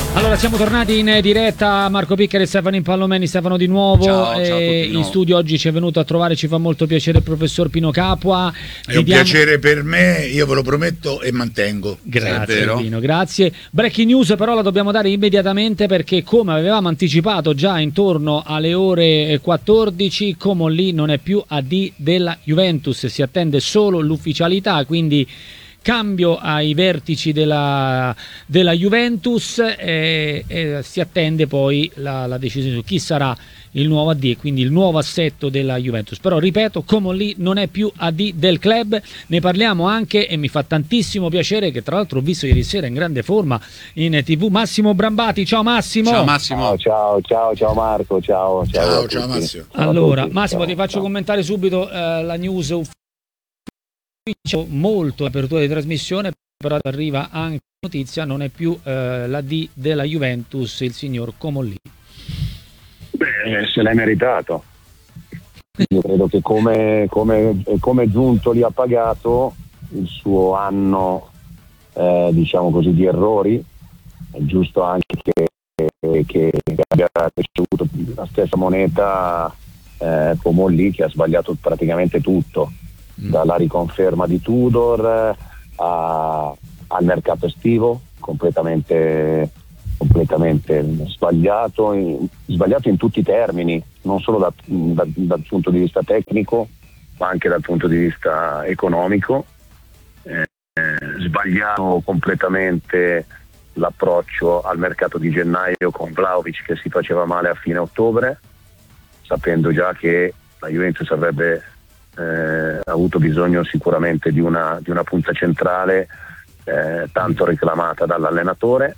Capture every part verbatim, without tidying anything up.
Allora siamo tornati in diretta, Marco Piccari e Stefano Impallomeni. Stefano di nuovo, ciao, ciao eh, in studio oggi ci è venuto a trovare, ci fa molto piacere il professor Pino Capua. È un diamo... piacere per me, io ve lo prometto e mantengo. Grazie Pino, grazie. Breaking news però la dobbiamo dare immediatamente, perché come avevamo anticipato già intorno alle ore quattordici, Comolli non è più A D della Juventus, si attende solo l'ufficialità, quindi cambio ai vertici della, della Juventus e, e si attende poi la, la decisione su chi sarà il nuovo A D e quindi il nuovo assetto della Juventus. Però ripeto, Comolli non è più A D del club, ne parliamo anche e mi fa tantissimo piacere che tra l'altro ho visto ieri sera in grande forma in tivù Massimo Brambati. Ciao Massimo. Ciao Massimo. Ciao ciao ciao, ciao Marco, ciao ciao ciao, ciao Massimo. Allora Massimo, ti faccio ciao. commentare subito eh, la news ufficiale. Molto apertura di trasmissione, però arriva anche notizia, non è più eh, l'A D della Juventus il signor Comolli. Beh, se l'hai meritato. Io credo che come, come, come Giuntoli ha pagato il suo anno eh, diciamo così di errori, è giusto anche che, che abbia ricevuto la stessa moneta eh, Comolli, che ha sbagliato praticamente tutto, dalla riconferma di Tudor a, al mercato estivo completamente, completamente sbagliato, in, sbagliato in tutti i termini, non solo da, da, dal punto di vista tecnico ma anche dal punto di vista economico. Eh, eh, sbagliato completamente l'approccio al mercato di gennaio con Vlahovic che si faceva male a fine ottobre, sapendo già che la Juventus avrebbe Eh, ha avuto bisogno sicuramente di una, di una punta centrale eh, tanto reclamata dall'allenatore.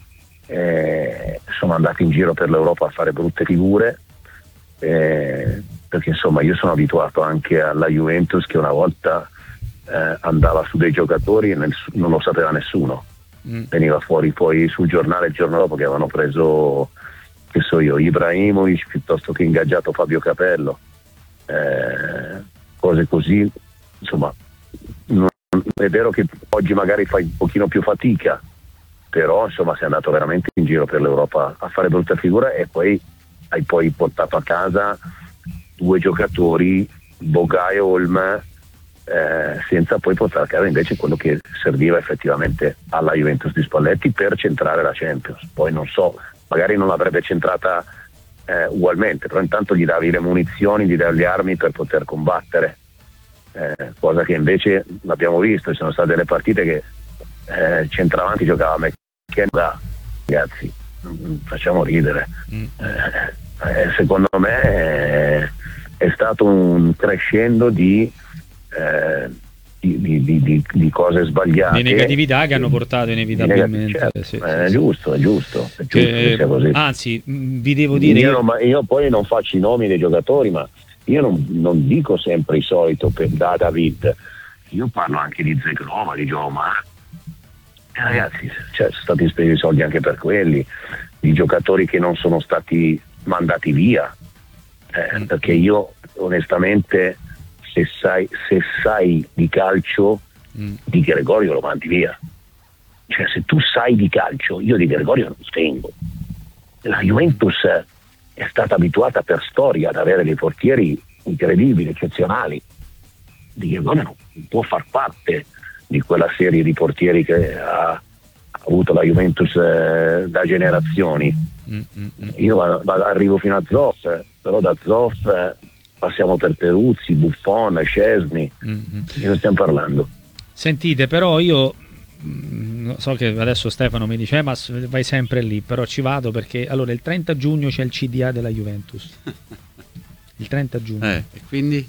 Eh, sono andati in giro per l'Europa a fare brutte figure eh, perché insomma io sono abituato anche alla Juventus che una volta eh, andava su dei giocatori e nel, non lo sapeva nessuno, mm. veniva fuori poi sul giornale il giorno dopo che avevano preso, che so io, Ibrahimovic piuttosto che ingaggiato Fabio Capello. Eh, cose così, insomma, non, è vero che oggi magari fai un pochino più fatica, però insomma sei andato veramente in giro per l'Europa a fare brutta figura e poi hai poi portato a casa due giocatori, Boga e Olm, eh, senza poi portare a casa invece quello che serviva effettivamente alla Juventus di Spalletti per centrare la Champions. Poi non so, magari non l'avrebbe centrata Eh, ugualmente, però intanto gli davi le munizioni, gli davi le armi per poter combattere, eh, cosa che invece l'abbiamo visto, ci sono state delle partite che eh, centravanti giocava McKenna, ragazzi, facciamo ridere. mm. eh, eh, secondo me è, è stato un crescendo di eh, Di, di, di, di cose sbagliate, di negatività che hanno portato inevitabilmente. Certo, sì, è, sì, giusto, è giusto, è giusto che, che sia così. Anzi, vi devo dire, io, non, io poi non faccio i nomi dei giocatori, ma io non, non dico sempre il solito per, da David, io parlo anche di Zegrova, di Joe Mar. Eh, ragazzi, cioè, sono stati spesi i soldi anche per quelli, di giocatori che non sono stati mandati via, eh, mm. perché io onestamente Se sai, se sai di calcio, mm. Di Gregorio lo mandi via. Cioè, se tu sai di calcio, io di Gregorio non spengo. La Juventus è stata abituata per storia ad avere dei portieri incredibili, eccezionali. Di Gregorio non può far parte di quella serie di portieri che ha, ha avuto la Juventus eh, da generazioni. Mm, mm, mm. Io va, va, arrivo fino a Zoff, però da Zoff eh, passiamo per Peruzzi, Buffon, Szczesny, mm-hmm. di cosa stiamo parlando? Sentite, però io mh, so che adesso Stefano mi dice eh, ma vai sempre lì, però ci vado perché allora il trenta giugno c'è il C D A della Juventus. Il trenta giugno. Eh, e quindi?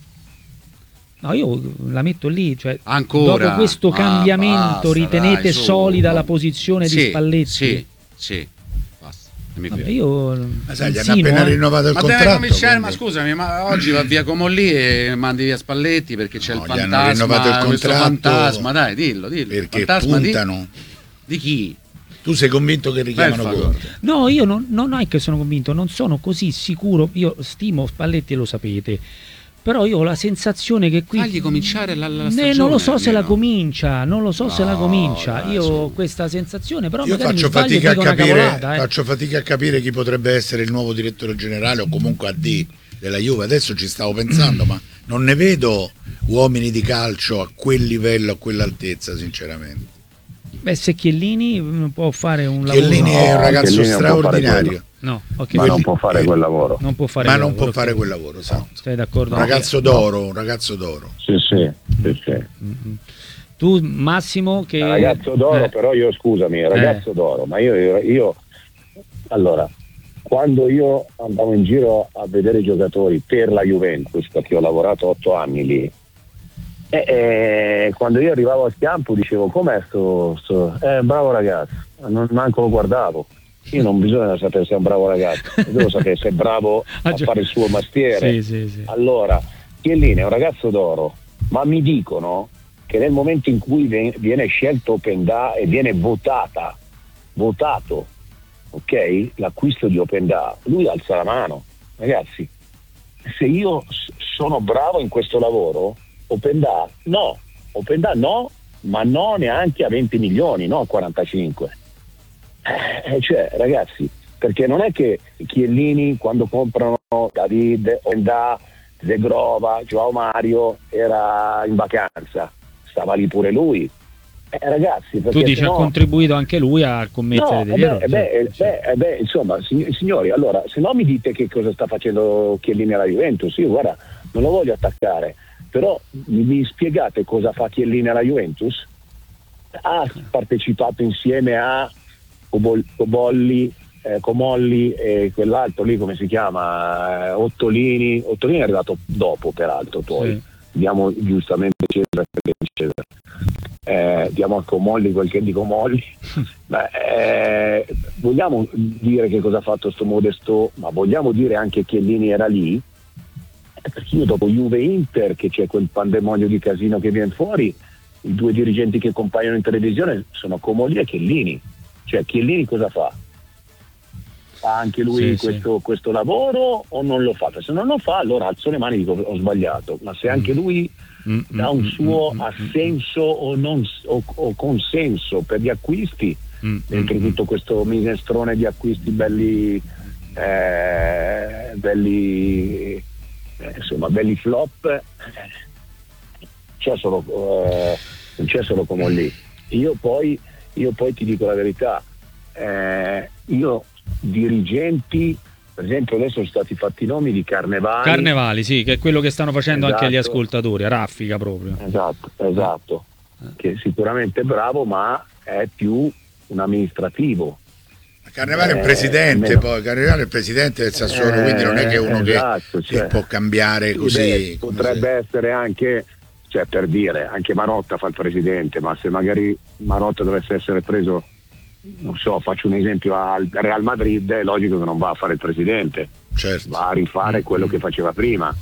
No, io la metto lì, cioè ancora dopo questo ah, cambiamento basta, ritenete dai, solida su. la posizione sì, di Spalletti? Sì, sì. Vabbè, io ma sai, gli hanno appena eh. rinnovato il ma contratto, quindi... ma scusami, ma oggi va via Comolli e mandi via Spalletti perché c'è no, il fantasma, rinnovato il contratto, fantasma, dai, dillo, dillo. Perché fantasma puntano di... di chi? Tu sei convinto che richiamano Conte? No, io non, non è che sono convinto, non sono così sicuro. Io stimo Spalletti, lo sapete, Però io ho la sensazione che qui fagli cominciare la, la ne, stagione, non lo so se almeno. la comincia, non lo so No, se la comincia. dai, Io su. ho questa sensazione, però Io magari faccio mi sbaglio e fatica, a dico una capire, cavolata, eh. faccio fatica a capire chi potrebbe essere il nuovo direttore generale o comunque A D della Juve. Adesso ci stavo pensando, ma non ne vedo uomini di calcio a quel livello, a quell'altezza, sinceramente. Beh, se Chiellini può fare un lavoro. Chiellini è un No, ragazzo Chiellini non può fare straordinario, No, ok. ma non può fare eh, quel lavoro. Non può fare ma quel non può lavoro, fare ok. quel lavoro, esatto. Sei d'accordo? Un ragazzo d'oro, un ragazzo d'oro. Sì, sì, sì, sì. Mm-mm. Tu Massimo che Ragazzo d'oro, eh, però io scusami, ragazzo d'oro, ma io, io, io allora, quando io andavo in giro a vedere i giocatori per la Juventus, perché ho lavorato otto anni lì, e, e quando io arrivavo al campo dicevo com'è sto, sto eh, bravo ragazzo, non manco lo guardavo. Io non bisogna sapere se è un bravo ragazzo, devo sapere se è bravo a fare il suo mestiere. Sì, sì, sì. Allora, Chiellini è un ragazzo d'oro, ma mi dicono che nel momento in cui viene scelto Openda e viene votata, votato, ok, l'acquisto di Openda, lui alza la mano. Ragazzi, se io sono bravo in questo lavoro, Openda no, Openda no, ma no neanche a venti milioni, no a quarantacinque. Eh, cioè, ragazzi, perché non è che Chiellini quando comprano David, Openda, Zegrova, Joao Mario era in vacanza, stava lì pure lui. Eh, ragazzi, perché tu dici sennò... ha contribuito anche lui a commettere no, degli eh errori. beh, eh Sì, beh, eh beh, insomma, signori, allora, se no mi dite che cosa sta facendo Chiellini alla Juventus. Io guarda, non lo voglio attaccare, però mi, mi spiegate cosa fa Chiellini alla Juventus? Ha partecipato insieme a Cobol- Cobolli, eh, Comolli e quell'altro lì come si chiama, eh, Ottolini. Ottolini è arrivato dopo peraltro, poi Sì. diamo giustamente Cesare per Cesare. Eh, diamo a Comolli quel che di Comolli. Beh, eh, vogliamo dire che cosa ha fatto sto Modesto, ma vogliamo dire anche che Chiellini era lì, eh, perché io dopo Juve Inter, che c'è quel pandemonio di casino che viene fuori, i due dirigenti che compaiono in televisione sono Comolli e Chiellini. Cioè Chiellini cosa fa? Fa anche lui Sì, questo, sì. questo lavoro o non lo fa? Se non lo fa allora alzo le mani e dico ho sbagliato, ma se anche lui Mm, dà un mm, suo mm, mm, assenso o, non, o, o consenso per gli acquisti, mm, dentro mm, tutto questo minestrone di acquisti belli eh, belli eh, insomma belli flop, eh, c'è solo eh, non c'è solo come lì. Io poi io poi ti dico la verità, eh, io dirigenti, per esempio adesso sono stati fatti i nomi di Carnevali. Carnevali, sì, che è quello che stanno facendo Esatto. anche gli ascoltatori, a raffica proprio. Esatto, esatto, che sicuramente è bravo, ma è più un amministrativo. Carnevale è un Eh, presidente, almeno- poi Carnevale è il presidente del Sassuolo, Eh, quindi non è che è uno esatto, che, cioè, che può cambiare così. beh, come potrebbe se- essere anche, cioè per dire, anche Marotta fa il presidente, ma se magari Marotta dovesse essere preso, non so, faccio un esempio al Real Madrid, è logico che non va a fare il presidente, certo. va a rifare quello che faceva prima.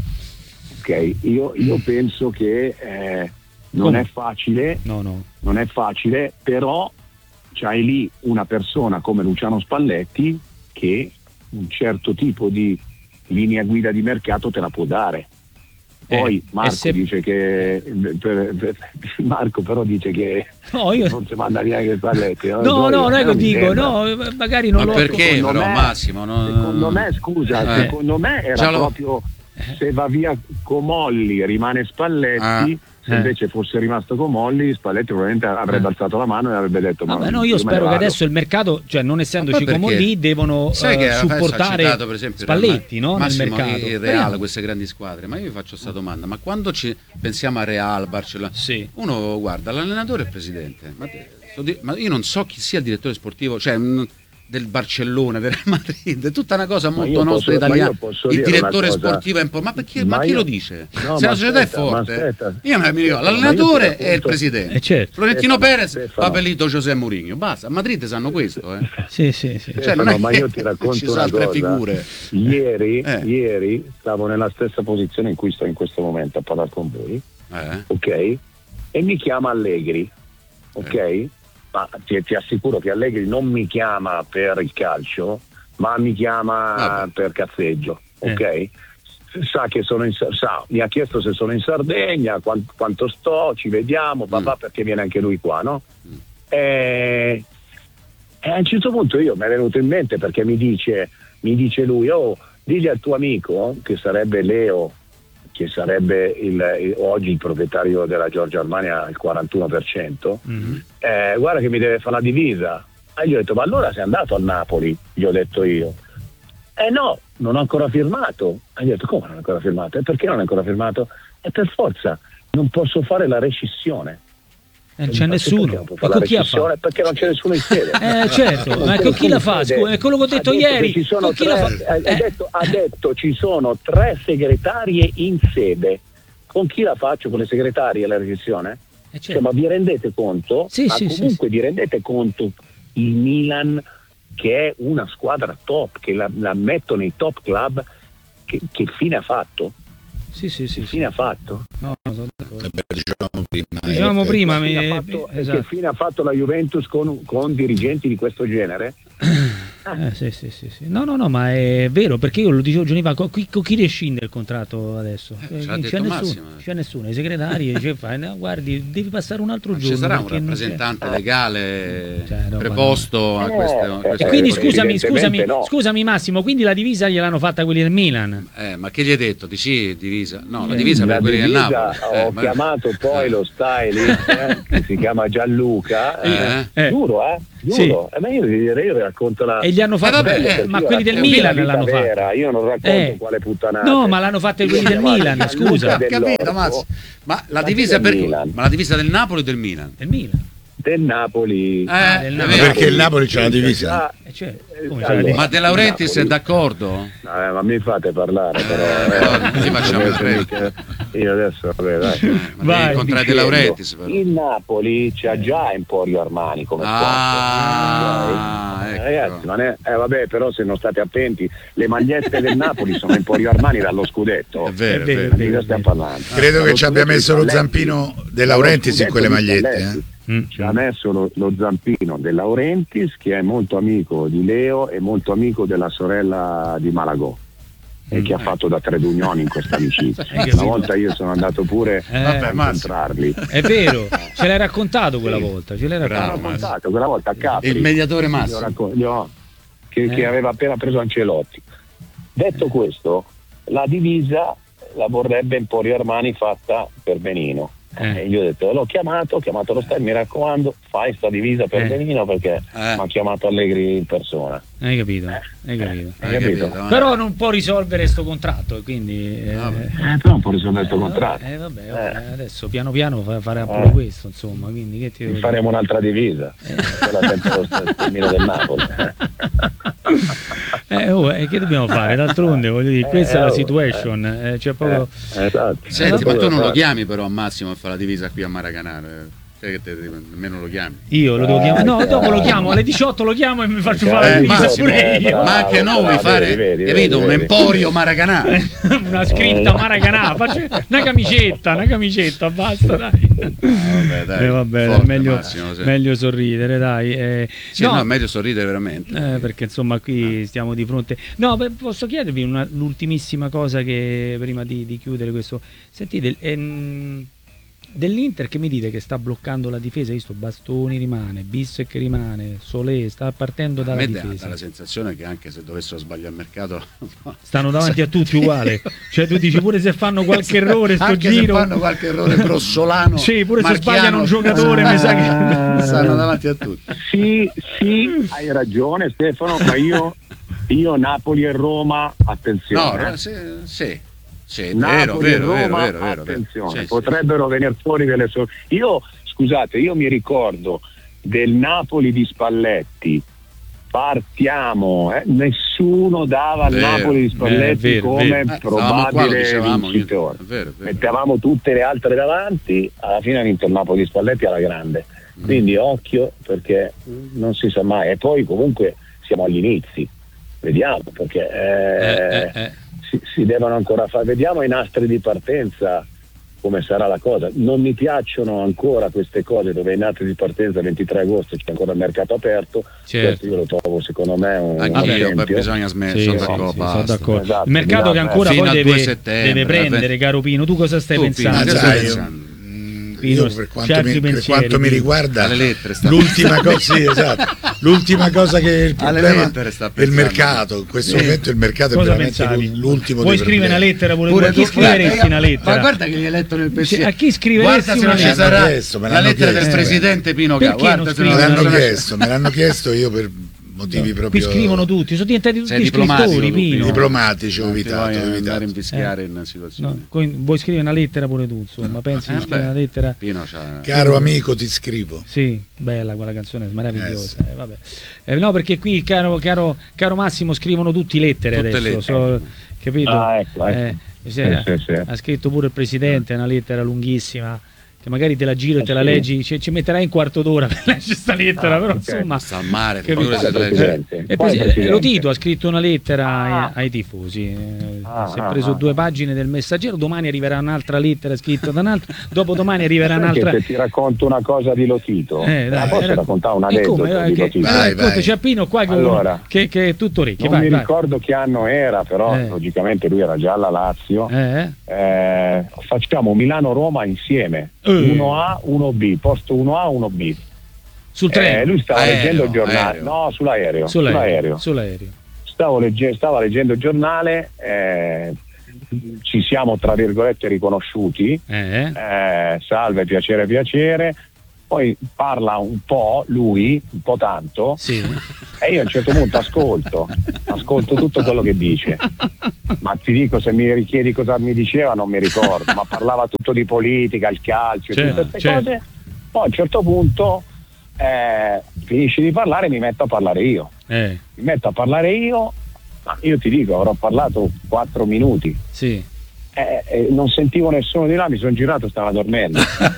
Ok, io, io penso che eh, non Come? è facile, No, no. non è facile, però c'hai lì una persona come Luciano Spalletti che un certo tipo di linea guida di mercato te la può dare. Poi Eh, Marco e se- dice che per- per- Marco però dice che No, io... non si manda neanche Spalletti. No, no, non è che dico, no, magari non Ma lo perché secondo però me- Massimo? Non... Secondo me, scusa, Eh. secondo me era Già lo- proprio se va via Comolli rimane Spalletti, Ah. se Eh. invece fosse rimasto Comolli Spalletti probabilmente avrebbe Eh. alzato la mano e avrebbe detto ma Vabbè, no, io me ne spero che vado. adesso il mercato, cioè non essendoci Ma poi come perché? lì, devono Sai che eh, adesso ha supportare citato, per esempio, il Real Spalletti, no, nel Massimo, mercato. il Real, Speriamo. queste grandi squadre, ma io vi faccio questa domanda, ma quando ci pensiamo a Real, Barcellona, Sì. uno guarda l'allenatore e il presidente, ma, te- so di- ma io non so chi sia il direttore sportivo, cioè mh, del Barcellona, del Real Madrid, è tutta una cosa Ma molto io nostra posso- ma italiana. io posso Il dire una direttore cosa. sportivo è un po', ma perché? Ma, Ma chi io- lo dice? No, Se ma la società è aspetta, ma forte, aspetta. io mi ricordo Ma io l'allenatore ti e il racconto- presidente. Eh, certo. Florentino Stefano, Perez Stefano. fa bellito José Mourinho, basta. A Madrid sanno questo, eh. Sì, sì, sì. Cioè, non è no, ma che io ti racconto ci sono una altre cosa. figure. Ieri, Eh. ieri stavo nella stessa posizione in cui sto in questo momento a parlare con voi, Eh. ok? E mi chiama Allegri, ok? Eh. Ma ti, ti assicuro che Allegri non mi chiama per il calcio, ma mi chiama Vabbè. per cazzeggio, ok? sa che sono in, sa, mi ha chiesto se sono in Sardegna, quant, quanto sto, ci vediamo, papà, mm. perché viene anche lui qua, no? Mm. E, e a un certo punto io mi è venuto in mente, perché mi dice, mi dice lui, oh, digli al tuo amico, che sarebbe Leo, che sarebbe il, il, oggi il proprietario della Giorgio Armani al quarantuno per cento, mm-hmm. eh, guarda che mi deve fare la divisa. E gli ho detto, ma allora sei andato al Napoli? Gli ho detto io. Eh no, non ho ancora firmato. E gli ho detto, come non ho ancora firmato? E perché non ho ancora firmato? E per forza, non posso fare la rescissione. Eh, non c'è nessuno. E con chi la fa? Perché non c'è nessuno in sede. Eh certo, ma con chi la fa? Scusa, è quello che ho detto, detto ieri. Ci sono tre, fa... ha, eh. detto, ha detto ci sono tre segretarie in sede. Con chi la faccio? Con le segretarie la rescissione? Eh, certo. Cioè, ma vi rendete conto? Sì, ma sì, comunque sì, vi rendete conto il Milan, che è una squadra top, che la, la metto nei top club, che, che fine ha fatto? Sì, sì, sì. Che fine sì. ha fatto? No, no, sono d'accordo. Eh beh, diciamo prima, diciamo eh, prima che, mi... fine fatto, esatto. che fine ha fatto la Juventus con, con dirigenti di questo genere? Eh, sì, sì, sì, sì. No, no, no, ma è vero, perché io lo dicevo Gioniva, con chi, con chi rescinde il contratto adesso? Eh, eh, c'è c'è, nessuno, Massimo. c'è nessuno, i segretari dice, fai, no, guardi, devi passare un altro ma giorno. ci sarà un perché non rappresentante c'è. legale Cioè, no, preposto no. a queste, a Eh, queste E quindi Eh, scusami, scusami, no. scusami Massimo, quindi la divisa gliel'hanno fatta quelli del Milan? Eh, ma che gli hai detto? Di sì, divisa? No, la Eh, divisa La per quelli del divisa, Napoli. ho Eh, ma- chiamato poi lo stylist eh, che si chiama Gianluca, eh, Eh. Eh. giuro, eh, giuro. Eh, ma io, io racconto la... E gli hanno fatto, Eh, vabbè, eh, eh, ma io quelli del racconto Milan la vita l'hanno fatta. vera, io non racconto Eh. quale puttanata. No, ma l'hanno fatta quelli del Milan, scusa. Ho capito, Mazzi. Ma la Ma divisa chi del per Milan? ma la divisa del Napoli o del Milan? Del Milan. Del Napoli. Ah, Eh, del è Napoli. vero. Perché il Napoli c'ha la divisa? Ah, Eh, cioè, eh, come allora, sai? Ma De Laurentiis è Napoli. d'accordo? Eh, ma mi fate parlare però. Eh, però così facciamo il tre. Io adesso, vabbè, dai. Eh, ma Vai. devi incontrare De Laurentiis però. Il Napoli c'ha già Emporio Armani come Ah, sponsor. ecco. Eh, ragazzi, non è, eh, vabbè, però se non state attenti, le magliette del Napoli sono Emporio Armani dallo scudetto. È vero, è È vero, vero. Di cosa stiamo parlando? Credo che Dallo ci abbia scudetto messo di lo Spalletti. zampino De Dallo Laurentiis in scudetto quelle di magliette. Spalletti. Eh? Mm. Ci ha messo lo, lo zampino De Laurentiis, che è molto amico di Leo e molto amico della sorella di Malagò, e che ha fatto da Tredugnoni in questa amicizia. Hai capito? Una volta io sono andato pure Eh, a vabbè, Massimo. incontrarli. È vero, ce l'hai raccontato quella volta, ce l'hai L'ho Bravo, raccontato. raccontato quella volta a Capri. Il mediatore Gli ho Massimo. racco- gli ho- che, che Eh. aveva appena preso Ancelotti. Detto questo, la divisa la vorrebbe Emporio Armani fatta per Benino. Eh. E io ho detto, l'ho chiamato, ho chiamato lo stadio, mi raccomando, fai sta divisa per Eh. Benino, perché Eh. mi ha chiamato Allegri in persona. Hai capito? Hai capito. Hai capito? eh? Però non può risolvere sto contratto, e quindi eh, Vabbè. Eh, però un po' risolvere questo contratto. Eh, vabbè, vabbè, Eh. adesso piano piano fa- farà pure Eh. questo, insomma, quindi che ti devo dire? Faremo un'altra divisa, quella sempre lo stermino del Napoli. Eh, oh, eh, che dobbiamo fare? D'altronde, voglio dire, questa Eh, è la oh, situation, eh, cioè proprio... Eh, esatto. Senti, Eh, ma tu non lo fare. chiami però a Massimo a fare la divisa qui a Maracanã? eh? Sai che te, nemmeno lo chiami. Io lo devo Eh, chiamare, no, chiaro. dopo lo chiamo, alle diciotto lo chiamo e mi faccio Eh, fare la Eh, divisa Massimo, pure eh, io. bravo. ma anche noi vuoi bravo, fare, vedi, vedi, capito? vedi, Un vedi. emporio Maracanã. Una Eh. scritta Maracanã, faccio una camicetta, una camicetta, basta, dai. vabbè, dai, Eh, vabbè, forte, meglio, Massimo, sì. meglio sorridere, dai. eh. Sì, no, è meglio sorridere veramente. Eh, perché insomma qui stiamo di fronte. No, beh, posso chiedervi una- l'ultimissima cosa che prima di, di chiudere questo. Sentite, ehm, dell'Inter che mi dite che sta bloccando la difesa? Io visto Bastoni rimane, Bissek rimane, Solé sta partendo A dalla me dà difesa. dà la sensazione che anche se dovessero sbagliare il mercato Stanno davanti a tutti uguale. Cioè tu dici pure se fanno qualche errore sto anche giro. se fanno qualche errore grossolano, Sì, pure se marchiano, sbagliano un giocatore mi sa che stanno davanti a tutti. Sì, sì, hai ragione Stefano, ma io, io Napoli e Roma, No, attenzione. no, sì, sì, sì, è Napoli vero, vero, e vero, Roma, vero, vero, attenzione, sì, sì. potrebbero venire fuori delle sor- Io, scusate, io mi ricordo del Napoli di Spalletti. Partiamo, eh? Nessuno dava al Vero, Napoli di Spalletti eh, vero, come vero. Eh, stavamo qua, lo probabile dicevamo, vincitore. è vero, è vero. Mettevamo tutte le altre davanti, alla fine ha vinto il Napoli di Spalletti alla grande. Mm. Quindi occhio, perché non si sa mai. E poi comunque siamo agli inizi, vediamo, perché eh, Eh, eh, eh. Si, si devono ancora fare. Vediamo i nastri di partenza come sarà la cosa. Non mi piacciono ancora queste cose dove è nato di partenza il ventitré agosto, c'è ancora il mercato aperto. Certo. Questo io lo trovo secondo me un Anch'io, beh, bisogna smettere, Sì, sono sì, d'accordo, sì, basta. sono d'accordo. Esatto, Il mercato che ancora Fino poi al deve, due settembre, deve prendere, eh, caro Pino. Tu cosa stai Tu, Pino, pensando? che sai, stai io- pensando? Pino, Io per quanto, certi mi, per pensieri, quanto mi Pino. riguarda, Alle lettere sta l'ultima cosa, sì, esatto. L'ultima cosa che il Alle problema lettere sta è il pensando. mercato. In questo Sì. momento il mercato Cosa è veramente pensavi? l'ultimo Vuoi dei scrivere una problemi. lettera pure, Pure tu? A chi tu, scriveresti guarda, una lettera? Ma guarda che gli hai letto nel pensiero. A chi scriveresti Guarda se una non ci lettera? Me l'hanno sarà chiesto, me la l'hanno lettera del chiesto. presidente Pino Perché Ca. Guarda non se scrivi Me una non l'hanno ce n'è- chiesto, me l'hanno chiesto io per motivi proprio Qui scrivono tutti, sono diventati tutti Sei diplomatico, scrittori, tu, Pino. diplomatici, ho Non ti evitato, voglio ho andare evitato. a invischiare Eh. in situazioni. No, coi- vuoi scrivere una lettera pure tu, insomma, pensi Eh, di scrivere beh. una lettera? Pino c'ha... Caro amico, ti scrivo. Sì, bella quella canzone, meravigliosa. Eh, sì. eh, vabbè. Eh, no, perché qui, caro, caro, caro Massimo, scrivono tutti lettere Tutte adesso, lettere. so- capito? Ah, ecco, ecco. Eh, sì, Sì, sì, sì. Ha scritto pure il presidente una lettera lunghissima, che magari te la giro e te la sì. leggi, ci, ci metterai un quarto d'ora per leggere questa lettera, Ah, però ok. insomma... Sta al mare, Capito? figura se Quale legge. presidente? Eh, Quale presi- presidente? lo Tito ha scritto una lettera Ah. ai, ai tifosi, eh, Ah, si è ah, preso ah. due pagine del Messaggero, domani arriverà un'altra lettera scritta da un altro, dopodomani arriverà Sai che un'altra... se ti racconto una cosa di Lotito, Eh, la dai, posso rac- raccontare un E aneddoto come? Eh, di che- Lotito? Vai, racconta, vai. c'è Pino qua che, Allora, che, che è tutto orecchio, non vai, mi vai. ricordo che anno era, però Eh. logicamente lui era già alla Lazio. Eh? Eh, facciamo Milano-Roma insieme, Eh. uno A, uno B, posto uno A, uno B. Sul Eh, treno, lui stava Aereo, leggendo il giornale, aereo. no, sull'aereo, sull'aereo, sull'aereo. sull'aereo. Stavo legge- stava leggendo il giornale, eh, ci siamo tra virgolette riconosciuti, Eh? eh, salve, piacere, piacere. Poi parla un po' lui, un po' tanto, Sì. e io a un certo punto ascolto, ascolto tutto quello che dice. Ma ti dico, se mi richiedi cosa mi diceva non mi ricordo, ma parlava tutto di politica, il calcio, Certo, tutte queste certo. cose. Poi a un certo punto eh, finisce di parlare e mi metto a parlare io. Eh, Mi metto a parlare io, ma io ti dico, avrò parlato quattro minuti. sì. Eh, eh, non sentivo nessuno di là, mi sono girato, stava dormendo.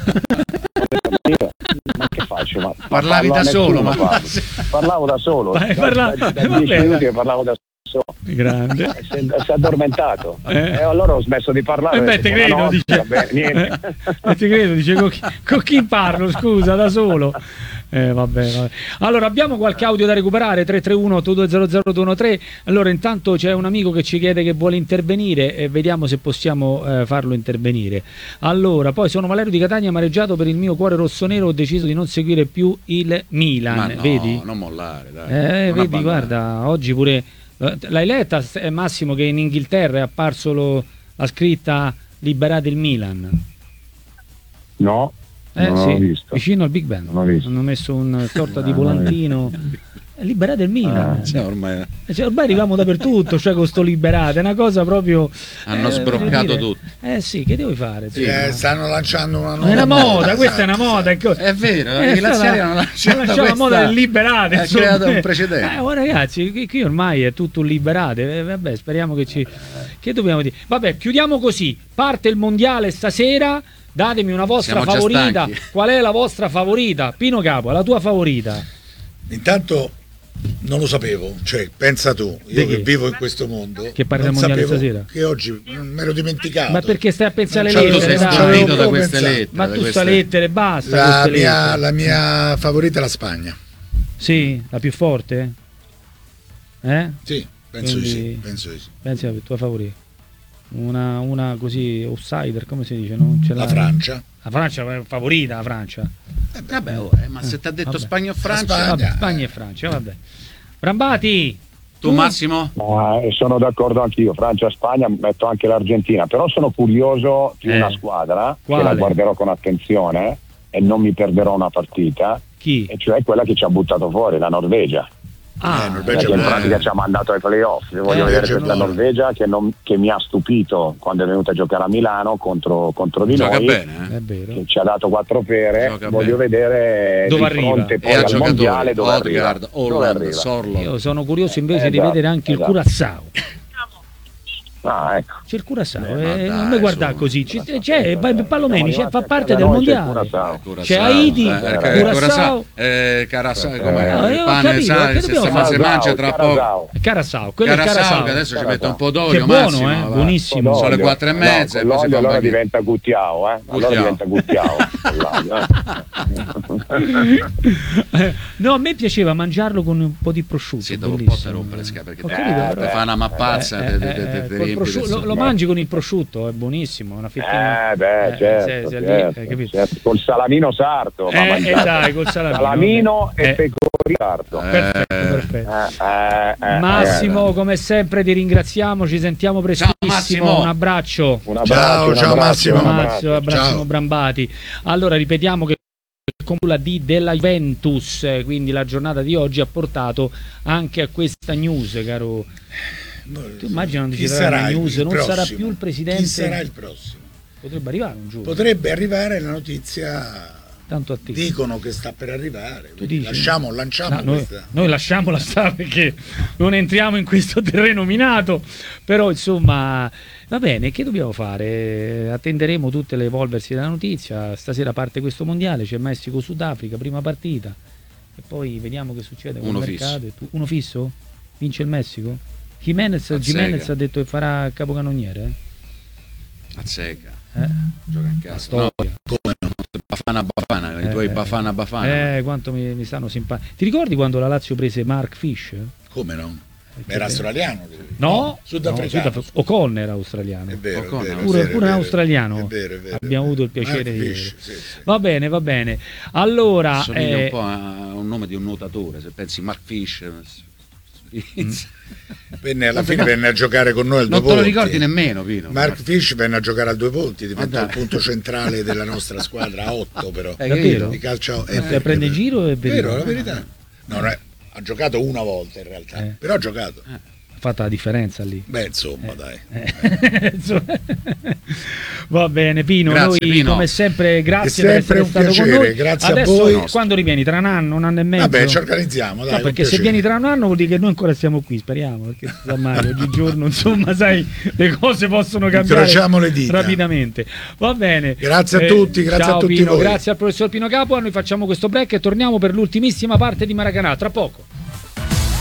Io, ma che faccio? Ma, ma Parlavi parlo a da solo, nessuno, ma- parlo. Parlavo da solo, Vai, da, parla- da- da dieci vabbè. minuti che parlavo da solo. Grande. Eh, Si è, si è addormentato. Eh. E allora ho smesso di parlare. Eh ho beh, detto, te credo, "Buonanotte", dice. va bene, niente. Eh, ti credo, dice con chi, con chi parlo, scusa, da solo. Eh, vabbè, vabbè. Allora, abbiamo qualche audio da recuperare? tre tre uno otto due zero zero due uno tre. Allora, intanto c'è un amico che ci chiede che vuole intervenire e vediamo se possiamo eh, farlo intervenire. Allora, poi sono Valerio di Catania, amareggiato per il mio cuore rossonero, ho deciso di non seguire più il Milan. Ma no, vedi? non mollare, dai. Eh, Non vedi, abbandonare. guarda, oggi pure eh, l'hai letta, eh, Massimo, che in Inghilterra è apparso lo- la scritta liberate il Milan. No, Eh non sì, ho visto. vicino al Big Ben. Non ho visto. Hanno messo una sorta di No, non ho volantino. Eh, Liberate il Milan. Ah, Cioè, ormai Eh, cioè, ormai arriviamo dappertutto, cioè con sto liberate, è una cosa proprio. hanno eh, sbroccato voglio dire, tutto. Eh sì, che devi fare? Sì, Sì, eh, no? stanno lanciando una nuova È una moda, questa è una esatto, moda. esatto. ecco. È vero, Eh, i laziali stava- hanno lanciato lanciato la questa- moda del liberate. ha insomma. creato un precedente. Eh, oh, ragazzi, qui, qui ormai è tutto un liberate. Eh, vabbè, speriamo che ci. Che dobbiamo dire? Vabbè, chiudiamo così. Parte il mondiale stasera. Datemi una vostra Siamo già favorita. stanchi. Qual è la vostra favorita? Pino Capo, la tua favorita? Intanto non lo sapevo, cioè pensa tu, Di io che? che vivo in questo mondo, Che parla non mondiale sapevo stasera? che oggi mi ero dimenticato. Ma perché stai a pensare Non alle c'avevo- Tu lettere? sei non dai? c'avevo stupito da proprio queste pensato. lettere. Ma da tu queste- sta lettere, basta. La queste mia, lettere. la mia favorita è la Spagna. Sì, la più forte? Eh? Sì, penso Quindi- di sì, penso di sì. Pensi alla tua favorita? Una, una così outsider, come si dice? No? Ce La l'hai? Francia. La Francia è favorita, la Francia. Vabbè, oh, eh, ma se ti ha detto Vabbè. Spagna o Francia, Spagna. Vabbè, Spagna e Francia, vabbè. Brambati! tu Massimo? Ma, eh, sono d'accordo anch'io, Francia, Spagna, metto anche l'Argentina, però sono curioso di Eh. una squadra Quale? che la guarderò con attenzione e non mi perderò una partita, Chi? e cioè quella che ci ha buttato fuori, la Norvegia. Ah, Eh, Norvegia Perché in bene. pratica ci ha mandato ai playoff. Io voglio Eh, vedere Norvegia questa no. Norvegia che, non- che mi ha stupito quando è venuta a giocare a Milano contro, contro di Gioca noi, bene, eh? è vero. che ci ha dato quattro pere. Gioca Voglio bene. vedere Dove di arriva? fronte poi E ha al mondiale giocatori, dove arriva. Odegaard, Dove Holland, arriva. Sorlo. Io sono curioso invece di Esatto, vedere anche il esatto. Curaçao. Ah, ecco. C'è il Curaçao, Eh, ma eh, dai, non mi guardare su. così. C'è, c'è Palomeni, c'è, fa Siamo parte arrivati del a casa mondiale. noi, c'è il Curaçao. C'è Haiti, eh, Curaçao. eh, Curaçao, Eh, com'è? no, il io ho pane, capito, sai, che se dobbiamo si fare? mangia tra poco. Curaçao. Curaçao, quello è Curaçao, Curaçao. che adesso ci Curaçao. mette un po' Che d'olio, buono, massimo, eh, va. buonissimo. Sono le quattro e mezza, No, e poi si l'olio fa allora bagni. diventa guttiao, eh? Allora Guttiao. diventa guttiao. Eh, no, a me piaceva mangiarlo con un po' di prosciutto. Sì, dopo un po' bellissimo. te rompe le scatole, perché Ho te, capito, te però- fa una mappazza, Eh, te- te- eh, te- te- eh, te col riempi prosciutto- di- lo, lo mangi con il prosciutto, è buonissimo, una fettina. Eh beh, Eh, certo, se- se lì, certo, hai capito? certo. Col salamino sarto. va Eh, mangiato. eh, dai, col salamino. Salamino Eh, e pecorino sarto. Eh, Perfetto, perfetto. Eh, eh, eh, Massimo, eh. come sempre ti ringraziamo, ci sentiamo prestissimo. Massimo. Un abbraccio. Un abbraccio, Ciao, un ciao, abbraccio, Massimo. un Un abbraccio. abbraccio, abbraccio Ciao. Brambati. Allora ripetiamo che con la D della Juventus, eh, quindi la giornata di oggi ha portato anche a questa news, caro. Tu immagina non Chi ci sarà sarà una il- news, il non sarà prossimo? più il presidente. Chi sarà il prossimo? Potrebbe arrivare un giorno. Potrebbe arrivare la notizia. Tanto a te. Dicono che sta per arrivare. Tu dici? Lasciamo, lanciamo No, noi, questa. noi lasciamola stare perché non entriamo in questo terreno minato, però insomma va bene, che dobbiamo fare? Attenderemo tutte le evolversi della notizia. Stasera parte questo mondiale, c'è Messico-Sudafrica, prima partita, e poi vediamo che succede con Uno il fisso. mercato. E tu- uno fisso? Vince il Messico? Jimenez, Azzecca. Jimenez ha detto che farà capocannoniere, eh? Azzecca, Eh, gioca in casa. No, storia. Come no? Bafana Bafana, i tuoi Eh, Bafana Bafana. Eh, quanto mi, mi stanno simpatici. Ti ricordi quando la Lazio prese Mark Fish? Come no? Ma era australiano lui? No, Sudafricano. no, Sudaf- Ocon era australiano. È vero, è Ocon, vero, è Pure, vero, pure è un vero. australiano. È vero, è vero, è Abbiamo vero. avuto il piacere Mark di Fish, vedere. sì, sì. Va bene, va bene. Allora, Somiglia eh, un po' a un nome di un nuotatore, se pensi Mark Fish. Venne, alla fine venne a giocare con noi al Due Non te lo Ponti. ricordi nemmeno, Pino? Mark Fish venne a giocare al Due Ponti, diventò Ma il dai. punto centrale della nostra squadra a otto però. Eh, davvero? Di calcio è Eh, vero, prende è vero. giro e vero. Vero, la verità. No, no, ha giocato una volta in realtà, Eh. però ha giocato. Ha fatto la differenza lì. Beh, insomma, dai. Eh, insomma. Va bene, Pino. Grazie, noi Pino. come sempre, grazie È per sempre essere un stato piacere, con noi. grazie a Adesso, voi. quando rivieni? Tra un anno, un anno e mezzo? Vabbè, ci organizziamo, dai. No, con perché se piacere. vieni tra un anno vuol dire che noi ancora siamo qui, speriamo, perché si sa mai, oggigiorno insomma sai, le cose possono cambiare Incrociamo le dita. rapidamente. Va bene. Grazie a tutti, grazie ciao a tutti Pino, voi. grazie al professor Pino Capua, noi facciamo questo break e torniamo per l'ultimissima parte di Maracanã, tra poco.